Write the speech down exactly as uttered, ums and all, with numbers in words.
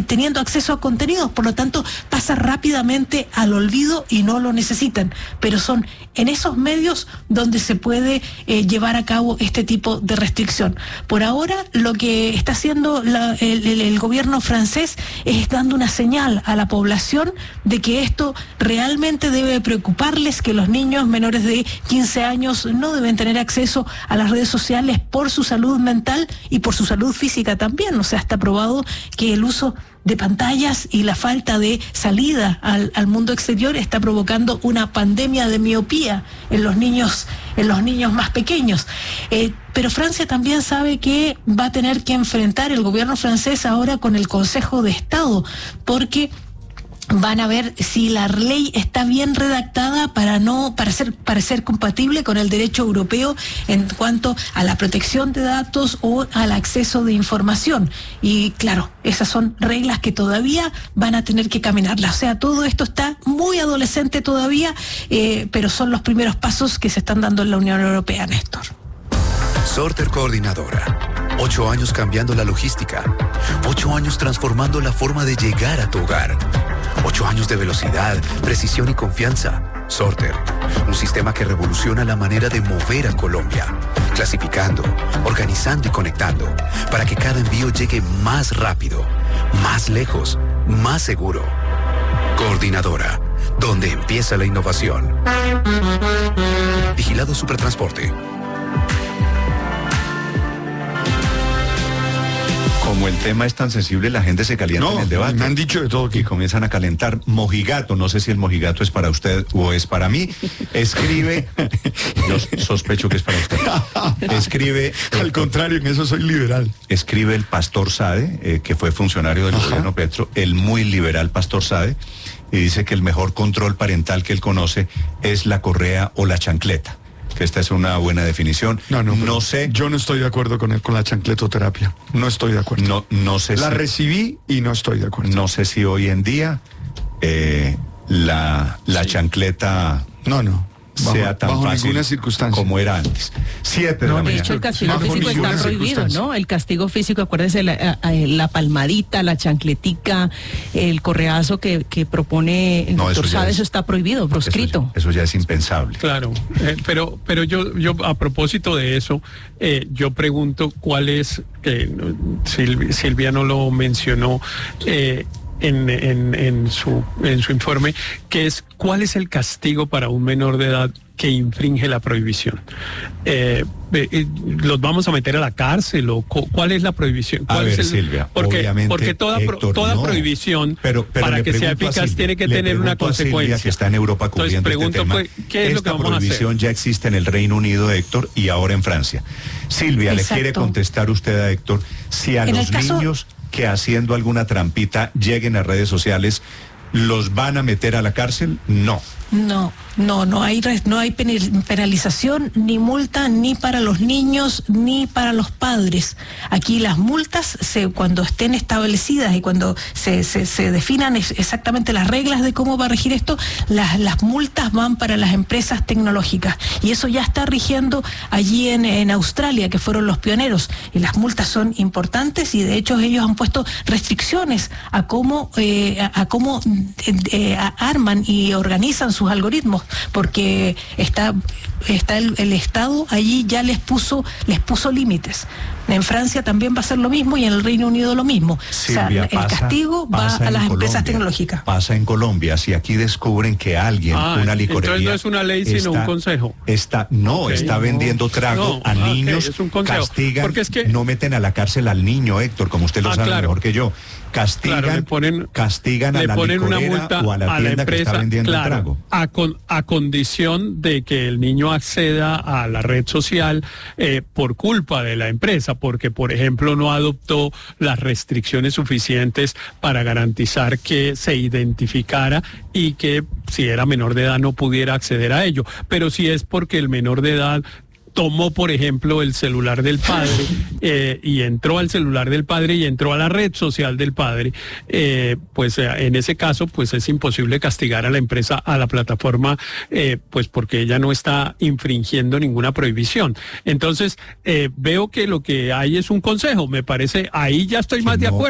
teniendo acceso a contenidos, por lo tanto pasa rápidamente al olvido y no lo necesitan, pero son en esos medios donde se puede eh, llevar a cabo este tipo de restricción. Por ahora lo que está haciendo la, el, el, el gobierno francés es dando una señal a la población de que esto realmente debe preocuparles, que los niños menores de quince años no deben tener acceso a las redes sociales por su salud mental y por su salud física también. O sea, está probado que el uso de pantallas y la falta de salida al, al mundo exterior está provocando una pandemia de miopía en los niños, en los niños más pequeños. Eh, pero Francia también sabe que va a tener que enfrentar el gobierno francés ahora con el Consejo de Estado, porque van a ver si la ley está bien redactada para no para ser, para ser compatible con el derecho europeo en cuanto a la protección de datos o al acceso de información. Y claro, esas son reglas que todavía van a tener que caminarlas. O sea, todo esto está muy adolescente todavía, eh, pero son los primeros pasos que se están dando en la Unión Europea, Néstor. Sorter Coordinadora. Ocho años cambiando la logística. Ocho años transformando la forma de llegar a tu hogar. Ocho años de velocidad, precisión y confianza. Sorter, un sistema que revoluciona la manera de mover a Colombia. Clasificando, organizando y conectando, para que cada envío llegue más rápido, más lejos, más seguro. Coordinadora, donde empieza la innovación. Vigilado Supertransporte. Como el tema es tan sensible, la gente se calienta no, en el debate. Me han dicho de todo aquí. Y comienzan a calentar. Mojigato, no sé si el mojigato es para usted o es para mí. Escribe, yo sospecho que es para usted. Escribe. Al contrario, en eso soy liberal. Escribe el Pastor Sade, eh, que fue funcionario del Ajá. gobierno Petro, el muy liberal Pastor Sade, y dice que el mejor control parental que él conoce es la correa o la chancleta. Que esta es una buena definición. No, no, no sé. Yo no estoy de acuerdo con el, con la chancletoterapia. No estoy de acuerdo. No, no sé. La si, recibí y no estoy de acuerdo. No sé si hoy en día eh, la, la sí. chancleta. No, no. Bajo, sea tan bajo fácil ninguna circunstancia como era antes. Siete no, de la de mañana. hecho el castigo bajo físico está prohibido, ¿no? El castigo físico, acuérdese, la, la palmadita, la chancletica, el correazo que, que propone el no, doctor Sade, eso está prohibido, proscrito. Eso, eso ya es impensable. Claro, eh, pero pero yo yo a propósito de eso, eh, yo pregunto cuál es, que Silvia, Silvia no lo mencionó, eh, En, en, en, su, en su informe, que es cuál es el castigo para un menor de edad que infringe la prohibición. Eh, eh, ¿Los vamos a meter a la cárcel o cu ¿cuál es la prohibición? ¿Cuál a ver, es el, Silvia, porque, obviamente, porque toda, Héctor, pro, toda no, prohibición, pero, pero para que sea eficaz, Silvia, tiene que tener una consecuencia. Silvia, que está en Europa cubriendo Entonces, pregunto, este tema, pues, ¿qué es esta lo que vamos a hacer? prohibición ya existe en el Reino Unido, Héctor, y ahora en Francia. Silvia, Exacto. ¿le quiere contestar usted a Héctor si a en los caso... niños que haciendo alguna trampita lleguen a redes sociales, los van a meter a la cárcel? No. No, no, no hay no hay penalización ni multa ni para los niños ni para los padres. Aquí las multas se, cuando estén establecidas y cuando se, se, se definan es, exactamente las reglas de cómo va a regir esto, las, las multas van para las empresas tecnológicas y eso ya está rigiendo allí en, en Australia, que fueron los pioneros, y las multas son importantes y de hecho ellos han puesto restricciones a cómo eh, a, a cómo eh, a, arman y organizan sus algoritmos, porque está está el, el Estado allí ya les puso les puso límites. En Francia también va a ser lo mismo y en el Reino Unido lo mismo. Silvia, o sea, el pasa, castigo va a las Colombia, empresas tecnológicas. Pasa en Colombia. Si aquí descubren que alguien, ah, una licorería... Entonces no es una ley, sino está, un consejo. Está, no, okay. está vendiendo trago no, a niños, okay, es un consejo. castigan, Porque es que... no meten a la cárcel al niño, Héctor, como usted lo ah, sabe claro. mejor que yo. Castigan, claro, le ponen, castigan a le la ponen una licorera multa o a la a tienda la empresa, que está vendiendo claro, el trago. A, con, a condición de que el niño acceda a la red social eh, por culpa de la empresa, porque por ejemplo no adoptó las restricciones suficientes para garantizar que se identificara y que si era menor de edad no pudiera acceder a ello. Pero si es porque el menor de edad tomó, por ejemplo, el celular del padre eh, y entró al celular del padre y entró a la red social del padre, eh, pues eh, en ese caso pues es imposible castigar a la empresa, a la plataforma, eh, pues porque ella no está infringiendo ninguna prohibición. Entonces, eh, veo que lo que hay es un consejo, me parece, ahí ya estoy más de acuerdo.